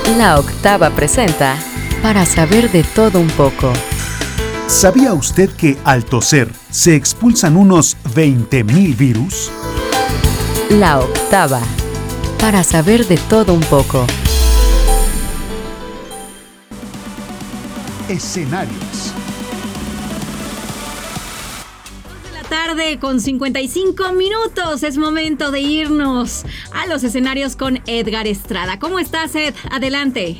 La Octava presenta Para saber de todo un poco. ¿Sabía usted que al toser se expulsan unos 20.000 virus? La Octava, para saber de todo un poco. Escenarios. Tarde con 55 minutos. Es momento de irnos a los escenarios con Edgar Estrada. ¿Cómo estás, Ed? Adelante.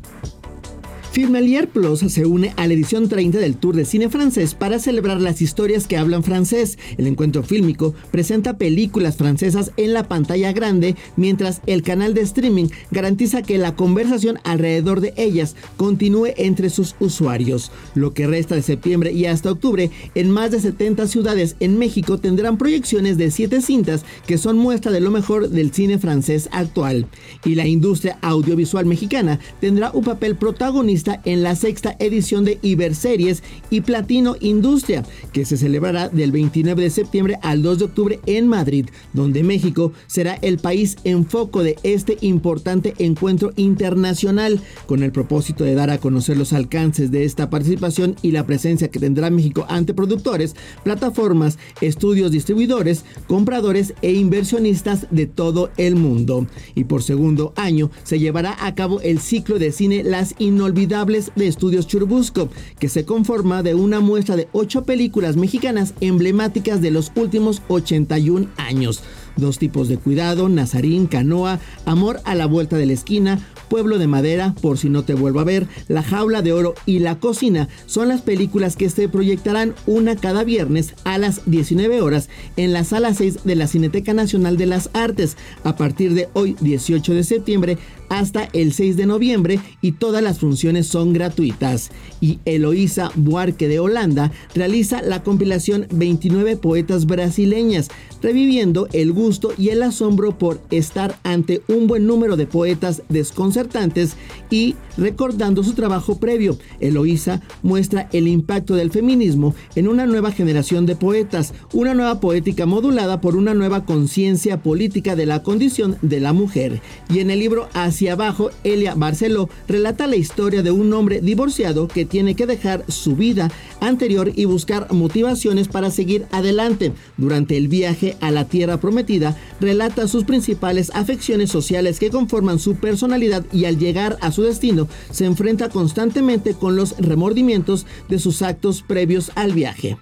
Filmelier Plus se une a la edición 30 del Tour de Cine Francés para celebrar las historias que hablan francés. El encuentro fílmico presenta películas francesas en la pantalla grande, mientras el canal de streaming garantiza que la conversación alrededor de ellas continúe entre sus usuarios. Lo que resta de septiembre y hasta octubre, en más de 70 ciudades en México tendrán proyecciones de 7 cintas que son muestra de lo mejor del cine francés actual. Y la industria audiovisual mexicana tendrá un papel protagonista en la 6ª edición de Iberseries y Platino Industria, que se celebrará del 29 de septiembre al 2 de octubre en Madrid, donde México será el país en foco de este importante encuentro internacional, con el propósito de dar a conocer los alcances de esta participación y la presencia que tendrá México ante productores, plataformas, estudios distribuidores, compradores e inversionistas de todo el mundo. Y por segundo año se llevará a cabo el ciclo de cine Las Inolvidables de Estudios Churubusco, que se conforma de una muestra de 8 películas mexicanas emblemáticas de los últimos 81 años. 2 tipos de cuidado, Nazarín, Canoa, Amor a la vuelta de la esquina, Pueblo de Madera, Por si no te vuelvo a ver, La jaula de oro y La cocina son las películas que se proyectarán una cada viernes a las 19 horas en la sala 6 de la Cineteca Nacional de las Artes, a partir de hoy 18 de septiembre hasta el 6 de noviembre, y todas las funciones son gratuitas. Y Eloísa Buarque de Holanda realiza la compilación 29 poetas brasileñas, reviviendo el gusto y el asombro por estar ante un buen número de poetas desconcertantes y recordando su trabajo previo. Eloísa muestra el impacto del feminismo en una nueva generación de poetas, una nueva poética modulada por una nueva conciencia política de la condición de la mujer. Y en el libro Hacia abajo, Elia Barceló relata la historia de un hombre divorciado que tiene que dejar su vida anterior y buscar motivaciones para seguir adelante. Durante el viaje a la tierra prometida, relata sus principales afecciones sociales que conforman su personalidad, y al llegar a su destino se enfrenta constantemente con los remordimientos de sus actos previos al viaje.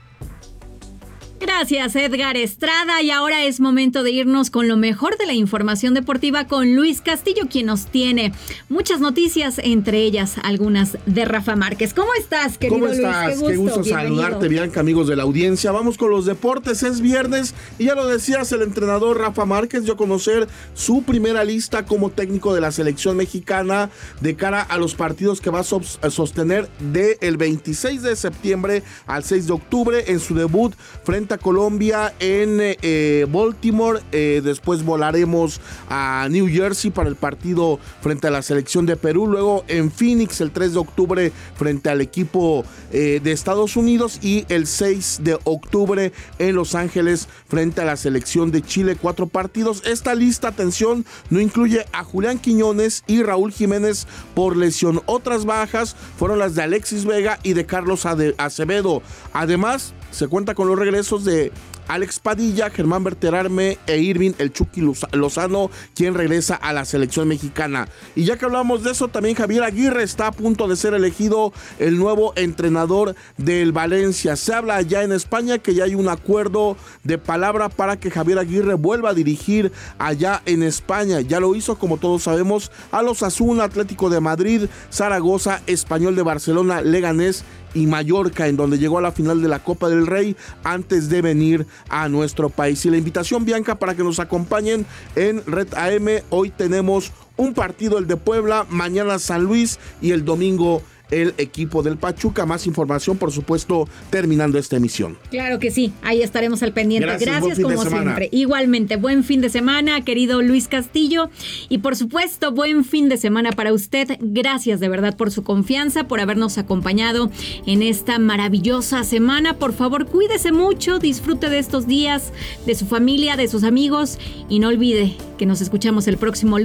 Gracias, Edgar Estrada. Y ahora es momento de irnos con lo mejor de la información deportiva con Luis Castillo, quien nos tiene muchas noticias, entre ellas algunas de Rafa Márquez. ¿Cómo estás, querido Luis? ¿Cómo estás? Qué gusto saludarte, Bianca, amigos de la audiencia. Vamos con los deportes. Es viernes y ya lo decías, el entrenador Rafa Márquez dio a conocer su primera lista como técnico de la selección mexicana de cara a los partidos que va a sostener del 26 de septiembre al 6 de octubre en su debut frente a Colombia en Baltimore. Después volaremos a New Jersey para el partido frente a la selección de Perú. Luego en Phoenix el 3 de octubre frente al equipo de Estados Unidos, y el 6 de octubre en Los Ángeles frente a la selección de Chile. 4 partidos. Esta lista, atención, no incluye a Julián Quiñones y Raúl Jiménez por lesión. Otras bajas fueron las de Alexis Vega y de Carlos Acevedo. Además, se cuenta con los regresos de Alex Padilla, Germán Berterame e Irving El Chucky Lozano, quien regresa a la selección mexicana. Y ya que hablamos de eso, también Javier Aguirre está a punto de ser elegido el nuevo entrenador del Valencia. Se habla allá en España que ya hay un acuerdo de palabra para que Javier Aguirre vuelva a dirigir allá en España. Ya lo hizo, como todos sabemos, a los Osasuna, Atlético de Madrid, Zaragoza, Español de Barcelona, Leganés y Mallorca, en donde llegó a la final de la Copa del Rey antes de venir a nuestro país. Y la invitación, Bianca, para que nos acompañen en Red AM. Hoy tenemos un partido, el de Puebla, mañana San Luis y el domingo el equipo del Pachuca. Más información, por supuesto, terminando esta emisión. Claro que sí, ahí estaremos al pendiente. Gracias como siempre. Igualmente, buen fin de semana, querido Luis Castillo. Y por supuesto, buen fin de semana para usted. Gracias de verdad por su confianza, por habernos acompañado en esta maravillosa semana. Por favor, cuídese mucho, disfrute de estos días, de su familia, de sus amigos, y no olvide que nos escuchamos el próximo lunes.